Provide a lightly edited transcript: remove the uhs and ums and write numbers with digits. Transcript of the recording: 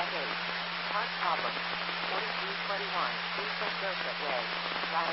Set 8. Part problem. 4321 East of Dorset Way. Right.